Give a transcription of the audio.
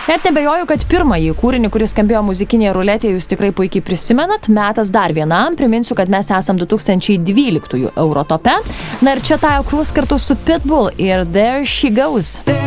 Net nebejoju, kad pirmąjį kūrinį, kuris skambėjo muzikinėje ruletėje, jūs tikrai puikiai prisimenat. Metas dar vienam. Priminsiu, kad mes esam 2012 Eurotope. Na ir čia Taio Cruz kartu su Pitbull ir There She Goes.